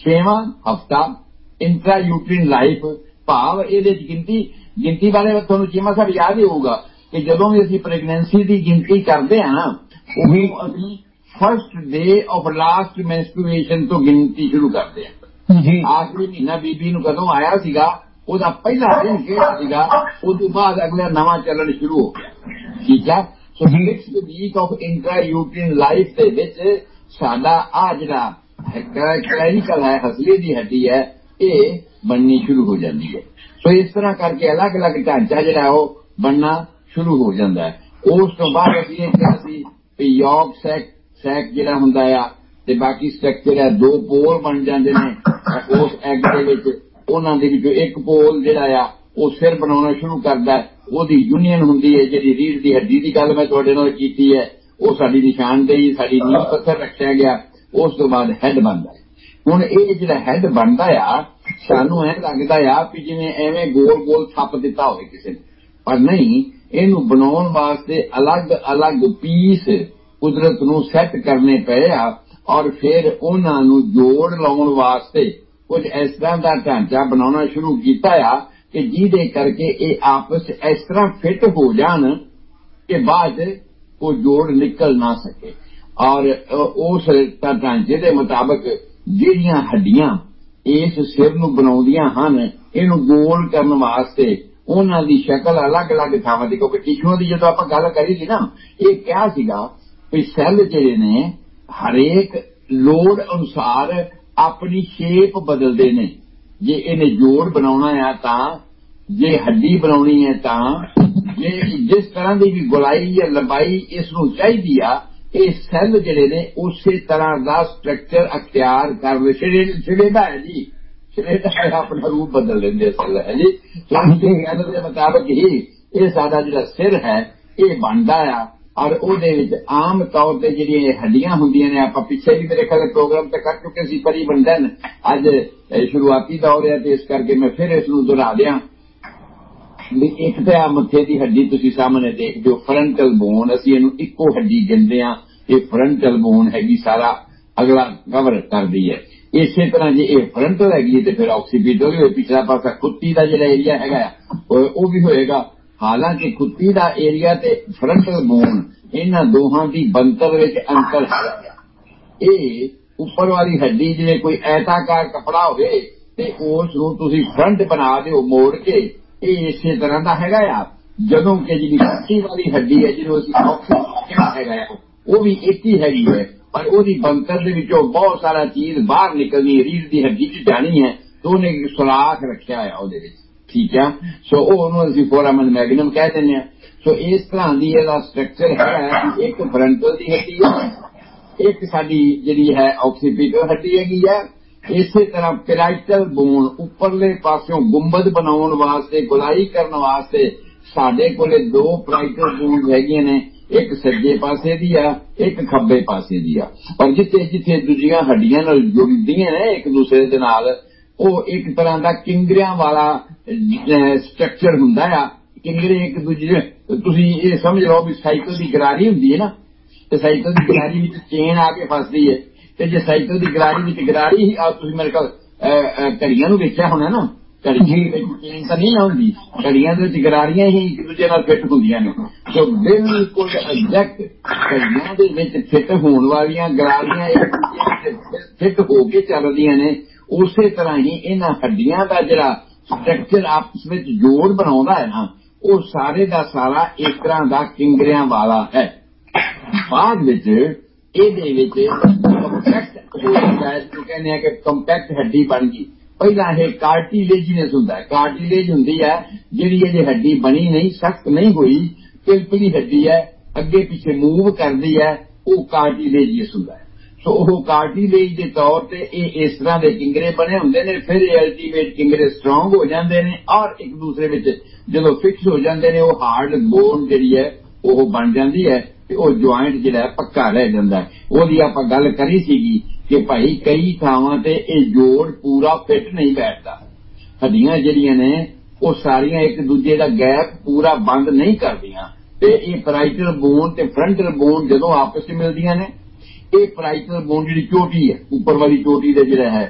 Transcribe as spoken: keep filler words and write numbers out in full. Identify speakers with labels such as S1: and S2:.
S1: छेवां हफ्ता intra uterine life भाव ਇਹਦੇ ਚ ਗਿਣਤੀ ਗਿਣਤੀ ਬਾਰੇ ਤੁਹਾਨੂੰ ਚੀਮਾ ਸਾਹਿਬ याद ही होगा कि ਜਦੋਂ ਵੀ ਅਸੀਂ ਪ੍ਰੈਗਨੈਂਸੀ ਦੀ ਗਿਣਤੀ ਕਰਦੇ ਹਾਂ ਨਾ ਉਹ ਅਸੀਂ first day of last menstruation तो गिनती शुरू करते हैं। आखिरी महीना बीबी ਨੂੰ ਕਦੋਂ ਆਇਆ ਸੀਗਾ ਉਹਦਾ ਪਹਿਲਾ ਦਿਨ ਕਿਹੜਾ ਸੀਗਾ ਉਸ ਤੋਂ ਬਾਅਦ ਅਗਲਾ ਨਵਾਂ ਚੱਲਣ ਸ਼ੁਰੂ ਹੋ ਗਿਆ। ਠੀਕ ਹੈ। ਸੋ sixth week of intra ਯੂਟਰੀਨ life ਦੇ ਵਿੱਚ ਸਾਡਾ ਆ ਜਿਹੜਾ ਕਲੈਰੀਕਲ ਹੈ ਹਸਲੀ ਦੀ ਹੱਡੀ ਹੈ ਇਹ ਬਣਨੀ ਸ਼ੁਰੂ ਹੋ ਜਾਂਦੀ ਹੈ। ਸੋ ਇਸ ਤਰ੍ਹਾਂ ਕਰਕੇ ਅਲੱਗ ਅਲੱਗ ਢਾਂਚਾ ਜਿਹੜਾ ਉਹ ਬਣਨਾ ਸ਼ੁਰੂ ਹੋ ਜਾਂਦਾ ਹੈ। ਉਸ ਤੋਂ ਬਾਅਦ ਅਸੀਂ ਇਹ ਕਿਹਾ ਸੀ ਵੀ ਯੋਗ ਸੈਕ ਸੈਕ ਜਿਹੜਾ ਹੁੰਦਾ ਆ ਤੇ ਬਾਕੀ ਸਟਰਕਚਰ ਹੈ ਦੋ ਪੋਲ ਬਣ ਜਾਂਦੇ ਨੇ ਉਸ ਐਗ ਦੇ ਵਿੱਚ। ਉਹਨਾਂ ਦੇ ਵਿੱਚੋਂ ਇੱਕ ਪੋਲ ਜਿਹੜਾ ਆ ਉਹ ਸਿਰ ਬਣਾਉਣਾ ਸ਼ੁਰੂ ਕਰਦਾ ਉਹਦੀ ਯੂਨੀਅਨ ਹੁੰਦੀ ਹੈ ਜਿਹੜੀ ਰੀੜ੍ਹ ਦੀ ਹੱਡੀ ਦੀ ਗੱਲ ਮੈਂ ਤੁਹਾਡੇ ਨਾਲ ਕੀਤੀ ਹੈ ਉਹ ਸਾਡੀ ਨਿਸ਼ਾਨਦੇਹੀ ਸਾਡੀ ਨੀਂਹ ਪੱਥਰ ਰੱਖਿਆ ਗਿਆ। ਉਸ ਤੋਂ ਬਾਅਦ ਹੈਡ ਬਣਦਾ ਹੈ। ਹੁਣ ਇਹ ਜਿਹੜਾ ਹੈਡ ਬਣਦਾ ਆ ਸਾਨੂੰ ਐਂ ਲੱਗਦਾ ਆ ਵੀ ਜਿਵੇਂ ਐਵੇਂ ਗੋਲ ਗੋਲ ਥੱਪ ਦਿੱਤਾ ਹੋਵੇ ਕਿਸੇ ਨੇ ਪਰ ਨਹੀਂ ਇਹਨੂੰ ਬਣਾਉਣ ਵਾਸਤੇ ਅਲੱਗ ਅਲੱਗ ਪੀਸ ਕੁਦਰਤ ਨੂੰ ਸੈੱਟ ਕਰਨੇ ਪਏ ਆ ਔਰ ਫਿਰ ਉਹਨਾਂ ਨੂੰ ਜੋੜ ਲਾਉਣ ਵਾਸਤੇ ਕੁਝ ਇਸ ਤਰ੍ਹਾਂ ਦਾ ਢਾਂਚਾ ਬਣਾਉਣਾ ਸ਼ੁਰੂ ਕੀਤਾ ਆ ਕਿ ਜਿਹਦੇ ਕਰਕੇ ਇਹ ਆਪਸ ਇਸ ਤਰ੍ਹਾਂ ਫਿੱਟ ਹੋ ਜਾਣ ਕਿ ਬਾਅਦ ਉਹ ਜੋੜ ਨਿਕਲ ਨਾ ਸਕੇ। ਔਰ ਉਸ ਢਾਂਚੇ ਦੇ ਮੁਤਾਬਕ ਜਿਹੜੀਆਂ ਹੱਡੀਆਂ ਇਸ ਸਿਰ ਨੂੰ ਬਣਾਉਂਦੀਆਂ ਹਨ ਇਹਨੂੰ ਗੋਲ ਕਰਨ ਵਾਸਤੇ ਉਹਨਾਂ ਦੀ ਸ਼ਕਲ ਅਲੱਗ ਅਲੱਗ ਥਾਵਾਂ ਦੀ ਕਿਉਂਕਿ ਟਿਸ਼ੂਆਂ ਦੀ ਜਦੋਂ ਆਪਾਂ ਗੱਲ ਕਰੀ ਸੀ ਨਾ ਇਹ ਕਿਹਾ ਸੀਗਾ ਵੀ ਸੈੱਲ ਜਿਹੜੇ ਨੇ ਹਰੇਕ ਲੋੜ ਅਨੁਸਾਰ ਆਪਣੀ ਸ਼ੇਪ ਬਦਲਦੇ ਨੇ। ਜੇ ਇਹਨੇ ਜੋੜ ਬਣਾਉਣਾ ਆ ਤਾਂ ਜੇ ਹੱਡੀ ਬਣਾਉਣੀ ਹੈ ਤਾਂ ਜੇ ਜਿਸ ਤਰ੍ਹਾਂ ਦੀ ਵੀ ਗੁਲਾਈ ਜਾਂ ਲੰਬਾਈ ਇਸ ਨੂੰ ਚਾਹੀਦੀ ਆ ਇਹ ਸੈੱਲ ਜਿਹੜੇ ਨੇ ਉਸੇ ਤਰ੍ਹਾਂ ਦਾ ਸਟਰਕਚਰ ਅਖਤਿਆਰ ਕਰ ਛੜੇਦਾ ਹੈ ਜੀ ਛੜੇਦਾ ਹੈ ਆਪਣਾ ਰੂਪ ਬਦਲ ਲੈਂਦੇ ਸੈੱਲ ਹੈ ਜੀ। ਗੱਲ ਦੇ ਮੁਤਾਬਕ ਹੀ ਇਹ ਸਾਡਾ ਜਿਹੜਾ ਸਿਰ ਹੈ ਇਹ ਬਣਦਾ ਆ ਔਰ ਉਹਦੇ ਵਿੱਚ ਆਮ ਤੌਰ ਤੇ ਜਿਹੜੀਆਂ ਹੱਡੀਆਂ ਹੁੰਦੀਆਂ ਨੇ ਆਪਾਂ ਪਿੱਛੇ ਵੀ ਮੇਰੇ ਖਿਆਲ ਪ੍ਰੋਗਰਾਮ ਤੇ ਕਰ ਚੁੱਕੇ ਸੀ ਪਰੀ ਬੰਧਨ ਅੱਜ ਸ਼ੁਰੂਆਤੀ ਦੌਰ ਹੈ ਤੇ ਇਸ ਕਰਕੇ ਮੈਂ ਫਿਰ ਇਸ ਨੂੰ ਦੁਹਰਾ ਦਿਆਂ ਵੀ ਇੱਕ ਤਾਂ ਆ ਮੱਥੇ ਦੀ ਹੱਡੀ ਤੁਸੀਂ ਸਾਹਮਣੇ ਦੇਖਦੇ ਹੋ ਫਰੰਟਲ ਬੋਨ ਅਸੀਂ ਇਹਨੂੰ ਇੱਕੋ ਹੱਡੀ ਗਿਣਦੇ ਹਾਂ ਇਹ ਫਰੰਟਲ ਬੋਨ ਹੈਗੀ ਸਾਰਾ ਅਗਲਾ ਕਵਰ ਕਰਦੀ ਹੈ। ਇਸੇ ਤਰ੍ਹਾਂ ਜੇ ਇਹ ਫਰੰਟਲ ਹੈਗੀ ਤੇ ਫਿਰ ਆਕਸੀਪੀਟਲ ਵੀ ਹੋਏ ਪਿਛਲਾ ਪਾਸਾ ਖੁੱਤੀ ਦਾ ਜਿਹੜਾ ਏਰੀਆ ਹੈਗਾ ਉਹ ਵੀ ਹੋਏਗਾ। ਹਾਲਾਂਕਿ ਖੁੱਤੀ ਦਾ ਏਰੀਆ ਤੇ ਫਰੰਟਲ ਬੋਨ ਇਹਨਾਂ ਦੋਹਾਂ ਦੀ ਬਣਤਰ ਵਿੱਚ ਅੰਤਰ ਹੈ। ਇਹ ਉੱਪਰ ਵਾਲੀ ਹੱਡੀ ਜਿਵੇਂ ਕੋਈ ਐਤਾਕਾਰ ਕੱਪੜਾ ਹੋਵੇ ਤੇ ਉਸ ਨੂੰ ਤੁਸੀਂ ਫਰੰਟ ਬਣਾ ਦਿਓ ਮੋੜ ਕੇ ਇਹ ਇਸੇ ਤਰ੍ਹਾਂ ਦਾ ਹੈਗਾ ਆ ਜਦੋਂ ਕਿ ਜਿਹੜੀ ਖੁੱਤੀ ਵਾਲੀ ਹੱਡੀ ਹੈ ਜਿਹਨੂੰ ਅਸੀਂ ਆਕਸੀਪੀਟਲ ਹੈਗਾ ਆ ਉਹ ਵੀ ਇੱਕ ਹੀ ਹੈਗੀ ਹੈ ਪਰ ਉਹਦੀ ਬਣਤਰ ਦੇ ਵਿੱਚੋਂ ਬਹੁਤ ਸਾਰਾ ਚੀਜ਼ ਬਾਹਰ ਨਿਕਲਣੀ ਰੀੜ੍ਹ ਦੀ ਹੱਡੀ ਚ ਜਾਣੀ ਹੈ ਤੇ ਉਹਨੇ ਸੁਰਾਖ ਰੱਖਿਆ ਆ ਉਹਦੇ ਵਿੱਚ। ਠੀਕ ਆ। ਸੋ ਉਹਨੂੰ ਅਸੀਂ ਫੋਰਾਮਨ ਮੈਗਨਮ ਕਹਿ ਦਿੰਦੇ ਹਾਂ। ਸੋ ਇਸ ਤਰ੍ਹਾਂ ਦੀ ਇਹਦਾ ਸਟਰਕਚਰ ਹੈ ਇੱਕ ਫਰੰਟਲ ਦੀ ਹੱਡੀ ਹੈ ਇੱਕ ਸਾਡੀ ਜਿਹੜੀ ਹੈ ਆਕਸੀਪੀਟਲ ਹੱਡੀ ਹੈਗੀ ਹੈ। ਇਸੇ ਤਰ੍ਹਾਂ ਪੈਰਾਈਟਲ ਬੋਨ ਉੱਪਰਲੇ ਪਾਸਿਓਂ ਗੁੰਬਦ ਬਣਾਉਣ ਵਾਸਤੇ ਗੁਲਾਈ ਕਰਨ ਵਾਸਤੇ ਸਾਡੇ ਕੋਲੇ ਦੋ ਪੈਰਾਈਟਲ ਬੋਨ ਹੈਗੀਆਂ ਨੇ ਇੱਕ ਸੱਜੇ ਪਾਸੇ ਦੀ ਆ ਇੱਕ ਖੱਬੇ ਪਾਸੇ ਦੀ ਆ ਔਰ ਜਿੱਥੇ ਜਿੱਥੇ ਦੂਜੀਆਂ ਹੱਡੀਆਂ ਨਾਲ ਜੁੜਦੀਆਂ ਨੇ ਇੱਕ ਦੂਸਰੇ ਦੇ ਨਾਲ ਉਹ ਇੱਕ ਤਰ੍ਹਾਂ ਦਾ ਕਿੰਗਰਿਆਂ ਵਾਲਾ ਸਟਰਕਚਰ ਹੁੰਦਾ ਆ। ਕਿੰਗਰੇ ਇੱਕ ਦੂਜੇ ਤੁਸੀਂ ਇਹ ਸਮਝ ਲਓ ਵੀ ਸਾਈਕਲ ਦੀ ਗਰਾਰੀ ਹੁੰਦੀ ਹੈ ਨਾ ਤੇ ਸਾਈਕਲ ਦੀ ਗਰਾਰੀ ਵਿੱਚ ਚੇਨ ਆ ਕੇ ਫਸਦੀ ਹੈ ਤੇ ਜੇ ਸਾਈਕਲ ਦੀ ਗਰਾਰੀ ਵਿੱਚ ਗਰਾਰੀ ਹੀ ਆ ਤੁਸੀਂ ਮੇਰੇ ਕੋਲ ਘੜੀਆਂ ਨੂੰ ਵੇਖਿਆ ਹੋਣਾ ਨਾ ਘੜੀ ਵਿੱਚ ਚੇਨ ਤਾਂ ਨਹੀਂ ਹੁੰਦੀ ਘੜੀਆਂ ਦੇ ਵਿੱਚ ਗਰਾਰੀਆਂ ਹੀ ਇੱਕ ਦੂਜੇ ਨਾਲ ਫਿੱਟ ਹੁੰਦੀਆਂ ਨੇ। ਸੋ ਬਿਲਕੁਲ ਐਗਜ਼ੈਕਟ ਘੜੀਆਂ ਦੇ ਵਿੱਚ ਫਿੱਟ ਹੋਣ ਵਾਲੀਆਂ ਗਰਾਰੀਆਂ ਇੱਕ ਦੂਜੇ ਵਿੱਚ ਫਿੱਟ ਹੋ ਕੇ ਚੱਲਦੀਆਂ ਨੇ। ਉਸੇ ਤਰ੍ਹਾਂ ਹੀ ਇਹਨਾਂ ਹੱਡੀਆਂ ਦਾ ਜਿਹੜਾ ਸਟਰਕਚਰ ਆਪਸ ਵਿੱਚ ਜੋੜ ਬਣਾਉਂਦਾ ਹੈ ਨਾ ਉਹ ਸਾਰੇ ਦਾ ਸਾਰਾ ਇਸ ਤਰ੍ਹਾਂ ਦਾ ਕਿੰਗਰਿਆਂ ਵਾਲਾ ਹੈ। ਬਾਅਦ ਵਿੱਚ ਇਹਦੇ ਵਿੱਚ ਕੰਪੈਕਟ ਕਹਿੰਦੇ ਆ ਕਿ ਕੰਪੈਕਟ ਹੱਡੀ ਬਣ ਗਈ। ਪਹਿਲਾਂ ਇਹ ਕਾਰਟੀਲੇਜੀਨਸ ਹੁੰਦਾ ਹੈ ਕਾਰਟੀਲੇਜ ਹੁੰਦੀ ਹੈ ਜਿਹੜੀ ਇਹ ਹੱਡੀ ਬਣੀ ਨਹੀਂ ਸਖਤ ਨਹੀਂ ਹੋਈ ਪਿਲਪਲੀ ਹੱਡੀ ਹੈ ਅੱਗੇ ਪਿੱਛੇ ਮੂਵ ਕਰਦੀ ਹੈ ਉਹ ਕਾਰਟੀਲੇਜੀਅਸ ਹੁੰਦਾ ਹੈ। ਸੋ ਉਹ ਕਾਰਟੀਲੇਜ ਦੇ ਤੌਰ ਤੇ ਇਹ ਇਸ ਤਰ੍ਹਾਂ ਦੇ ਕਿੰਗਰੇ ਬਣੇ ਹੁੰਦੇ ਨੇ ਫਿਰ ਇਹ ਅਲਟੀਮੇਟ ਕਿੰਗਰੇ ਸਟਰੋਂਗ ਹੋ ਜਾਂਦੇ ਨੇ ਔਰ ਇੱਕ ਦੂਸਰੇ ਵਿੱਚ ਜਦੋਂ ਫਿਕਸ ਹੋ ਜਾਂਦੇ ਨੇ ਉਹ ਹਾਰਡ ਬੋਨ ਜਿਹੜੀ ਹੈ ਉਹ ਬਣ ਜਾਂਦੀ ਹੈ ਤੇ ਉਹ ਜੁਆਇੰਟ ਜਿਹੜਾ ਪੱਕਾ ਰਹਿ ਜਾਂਦਾ ਹੈ। ਉਹਦੀ ਆਪਾਂ ਗੱਲ ਕਰੀ ਸੀਗੀ ਕਿ ਭਾਈ ਕਈ ਥਾਵਾਂ ਤੇ ਇਹ ਜੋੜ ਪੂਰਾ ਫਿੱਟ ਨਹੀਂ ਬੈਠਦਾ ਹੱਡੀਆਂ ਜਿਹੜੀਆਂ ਨੇ ਉਹ ਸਾਰੀਆਂ ਇੱਕ ਦੂਜੇ ਦਾ ਗੈਪ ਪੂਰਾ ਬੰਦ ਨਹੀਂ ਕਰਦੀਆਂ ਤੇ ਇਹ ਪੈਰਾਈਟਲ ਬੋਨ ਤੇ ਫਰੰਟਲ ਬੋਨ ਜਦੋਂ ਆਪਸ ਵਿੱਚ ਮਿਲਦੀਆਂ ਨੇ ਇਹ ਪੈਰਾਈਟਲ ਬੋਨ ਜਿਹੜੀ ਚੋਟੀ ਹੈ ਉੱਪਰ ਵਾਲੀ ਚੋਟੀ ਦਾ ਜਿਹੜਾ ਹੈ